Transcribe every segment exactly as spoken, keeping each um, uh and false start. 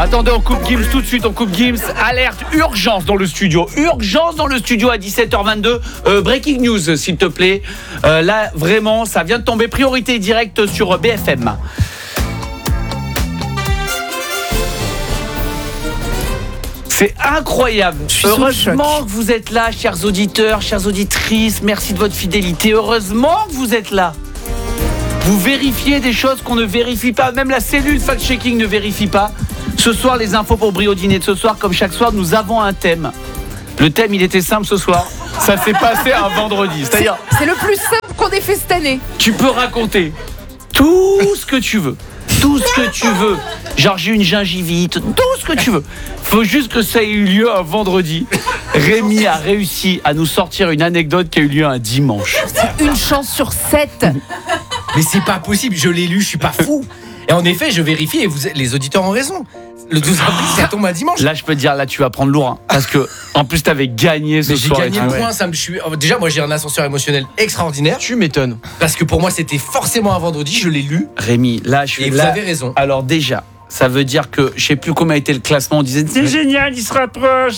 Attendez, on coupe Gims tout de suite, on coupe Gims. Alerte, urgence dans le studio. Urgence dans le studio à dix-sept heures vingt-deux. Euh, breaking news, s'il te plaît. Euh, là, vraiment, ça vient de tomber. Priorité directe sur B F M. C'est incroyable. Heureusement que vous êtes là, chers auditeurs, chères auditrices. Merci de votre fidélité. Heureusement que vous êtes là. Vous vérifiez des choses qu'on ne vérifie pas. Même la cellule fact-checking ne vérifie pas. Ce soir, les infos pour Brio Dîner de ce soir. Comme chaque soir, nous avons un thème. Le thème, il était simple ce soir. Ça s'est passé un vendredi. C'est-à-dire, c'est, c'est le plus simple qu'on ait fait cette année. Tu peux raconter tout ce que tu veux. Tout ce que tu veux. Genre, j'ai une gingivite. Tout ce que tu veux. Faut juste que ça ait eu lieu un vendredi. Rémi a réussi à nous sortir une anecdote qui a eu lieu un dimanche. C'est une chance sur sept. Mais c'est pas possible, je l'ai lu, je suis pas fou. Et en effet, je vérifie et vous, les auditeurs ont raison. Le douze avril, ça tombe un dimanche. Là, je peux te dire, là, tu vas prendre lourd. Hein, parce que, en plus, t'avais gagné ce mais j'ai soir. J'ai gagné le point. Ça me, je suis, déjà, moi, j'ai un ascenseur émotionnel extraordinaire. Tu m'étonnes. Parce que pour moi, c'était forcément un vendredi, je l'ai lu. Rémi, là, je suis. Et là, vous avez raison. Alors, déjà, ça veut dire que, je sais plus comment a été le classement. On disait, c'est génial, il se rapproche.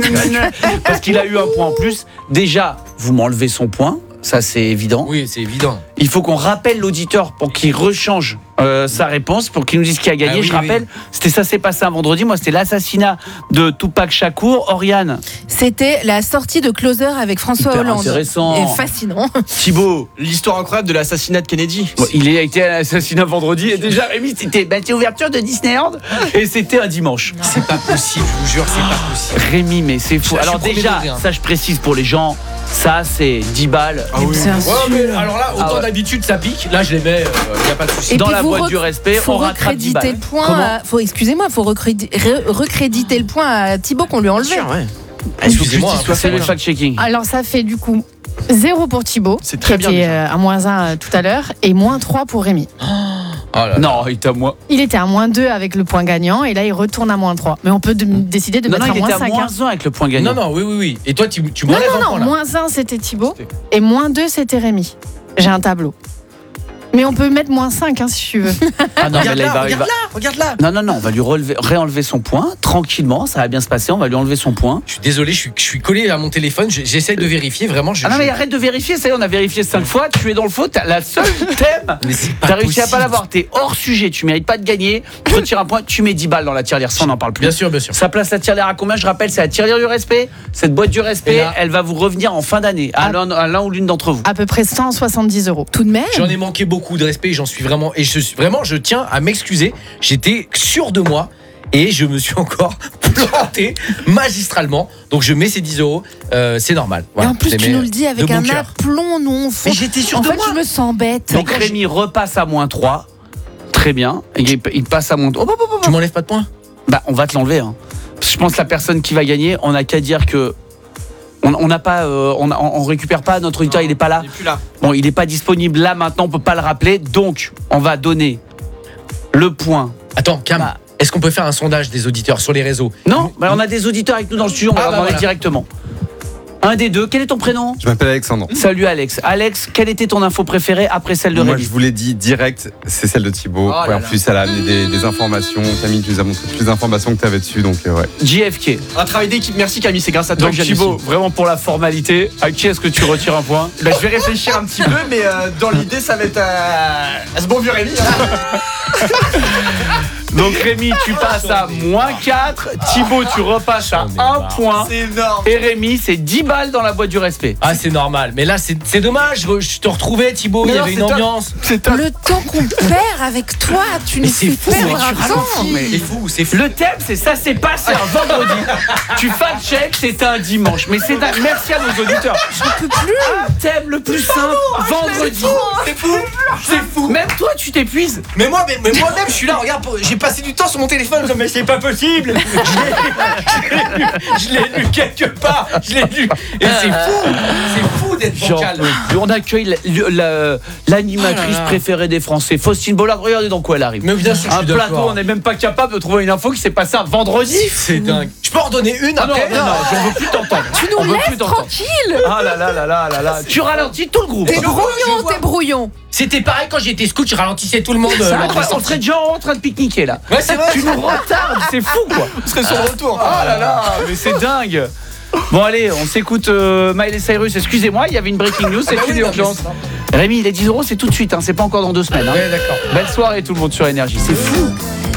Parce qu'il a eu un point en plus. Déjà, vous m'enlevez son point. Ça, c'est évident. Oui, c'est évident. Il faut qu'on rappelle l'auditeur pour qu'il rechange euh, sa réponse, pour qu'il nous dise qui a gagné. Ah oui, je rappelle, oui. C'était ça s'est passé un vendredi. Moi, c'était l'assassinat de Tupac Shakur. Oriane. C'était la sortie de Closer avec François Hyper Hollande. Intéressant. Et fascinant. Thibaut. L'histoire incroyable de l'assassinat de Kennedy. Bon, il a été à l'assassinat vendredi. Et déjà, Rémi, c'était bah, ouverture de Disneyland. Et c'était un dimanche. Non. C'est pas possible, je vous jure, c'est pas possible. Rémi, mais c'est fou. Je, alors, je déjà, degré, hein. ça, je précise pour les gens. Ça, c'est dix balles. Ah oui. C'est un ouais, mais alors là, autant ah ouais. d'habitude, ça pique. Là, je les mets, il euh, n'y a pas de souci. Dans la boîte rec- du respect, faut on rattrape dix balles. Le point à, faut, excusez-moi, il faut recréditer, re- recréditer le point à Thibaut qu'on lui a enlevé. Sûr, ouais. Excusez-moi, hein, c'est le fact-checking. Alors ça fait du coup zéro pour Thibaut, c'est très qui bien était euh, à moins un euh, tout à l'heure, et moins trois pour Rémi. Oh là là. Non, il était à moins. Il était à moins deux avec le point gagnant, et là il retourne à moins trois. Mais on peut de- décider de Non, mettre non, à il moins était à cinq. moins hein. un avec le point gagnant. Non, non, oui, oui, oui. Et toi, tu, tu Non, m'enlèves un non, non, point, là. moins un c'était Thibaut, et moins deux c'était Rémi. J'ai un tableau. Mais on peut mettre moins cinq hein, si tu veux. Ah non, mais là, Regarde il là, va, il regarde va- là, regarde là. Non, non, non, on va lui relever, réenlever son point, tranquillement, ça va bien se passer, on va lui enlever son point. Je suis désolé, je suis, je suis collé à mon téléphone, je- j'essaye de vérifier, vraiment. Je, Ah non, je- mais arrête de vérifier, ça y est, on a vérifié cinq fois, tu es dans le faux, t'as la seule thème. Mais c'est pas T'as réussi à possible. pas l'avoir, t'es hors sujet, tu mérites pas de gagner, tu retires un point, tu mets dix balles dans la tirelire, ça on n'en parle plus. Bien sûr, bien sûr. Ça place la tirelire à combien? Je rappelle, c'est la tirelire du respect. Cette boîte du respect, Et là- elle va vous revenir en fin d'année, à Ah. l'un, à l'un ou l'une d'entre vous. À peu près cent soixante-dix euros. Tout de même. J'en ai manqué beaucoup de respect, j'en suis vraiment. Et je suis vraiment, je tiens à m'excuser. J'étais sûr de moi et je me suis encore planté magistralement. Donc je mets ces dix euros, euh, c'est normal. Et Voilà, en plus, je les tu mets nous le dis avec de bon un cœur. aplomb, nous on fait. Mais j'étais sûr En de fait, moi. je me sens bête. Donc Rémi repasse à moins trois. Très bien. Il, il passe à moins trois. Oh, oh, oh, oh. Tu m'enlèves pas de points? Bah, on va te l'enlever. Hein. Je pense que la personne qui va gagner, on n'a qu'à dire que. On n'a pas, euh, on, a- on récupère pas notre auditeur, il est pas là. Il est plus là. Bon, il est pas disponible là maintenant, on peut pas le rappeler. Donc, on va donner le point. Attends, Cam, Bah. est-ce qu'on peut faire un sondage des auditeurs sur les réseaux? Non, bah, on a des auditeurs avec nous dans le studio, on va Ah, leur bah, demander voilà. directement. Un des deux. Quel est ton prénom? Je m'appelle Alexandre. Salut Alex. Alex, quelle était ton info préférée après celle de Moi, Rémi? je vous l'ai dit direct, c'est celle de Thibaut. Oh là Ouais, en là. plus, elle a amené des, des informations. Camille nous a montré plus d'informations que tu avais dessus, donc euh, ouais. J F K. Un travail d'équipe, merci Camille, c'est grâce à toi Donc que j'ai Thibaut, vraiment pour la formalité, à qui est-ce que tu retires un point? Ben, je vais réfléchir un petit peu, mais euh, dans l'idée, ça va être à, à ce bon vieux Rémi. Hein. Donc Rémi, tu passes à moins quatre. Thibaut, tu repasses à J'en ai un marre. point. C'est énorme. Et Rémi, c'est dix balles dans la boîte du respect. Ah, c'est normal. Mais là, c'est c'est dommage. Je, je te retrouvais, Thibaut. Il y non, avait une c'est top. ambiance. C'est top. Le temps qu'on perd avec toi, tu Mais nous c'est fais fou, perdre mais un tu temps. ralentis. mais- C'est fou, c'est fou. Le thème, c'est ça s'est passé un vendredi. Tu fact-check, c'était un dimanche. Mais c'est dingue. Merci à nos auditeurs. Je peux plus. Un thème le plus simple, vendredi. C'est fou. C'est fou. Même toi, tu t'épuises. Mais moi, mais, mais moi-même, je suis là. Regarde, j'ai passé du temps sur mon téléphone. Mais c'est pas possible. Je l'ai lu, je l'ai lu quelque part. Je l'ai lu. Et c'est fou. C'est fou d'être J'en bancal. peux plus. On accueille la- la- l'animatrice Ah là là. préférée des Français, Faustine Bollard. Regardez dans quoi elle arrive. Mais bien sûr, je Un suis plateau, d'accord. on n'est même pas capable de trouver une info qui s'est passée un vendredi. C'est dingue. Je peux en donner une Ah non, après non, non, j'en veux plus t'entendre. Tu On nous veut plus laisses t'entendre. tranquille. Ah là là là là là là. Tu ralentis tout le groupe. T'es T'es Je brouillon, vois. t'es brouillon. C'était pareil quand j'étais scout, je ralentissais tout le monde. C'est euh, lors des incroyable, on sorties. serait déjà en train de pique-niquer là. Ouais, c'est vrai. Tu nous retardes, c'est fou quoi. On serait sur le retour. Ah là là, mais c'est dingue. Bon allez, on s'écoute euh, Miley Cyrus. Excusez-moi, il y avait une breaking news, c'est bah une oui, non, mais urgence. c'est normal. Rémi, les dix euros c'est tout de suite, hein, c'est pas encore dans deux semaines. Hein. Ouais, d'accord. Belle soirée tout le monde sur Énergie, c'est fou.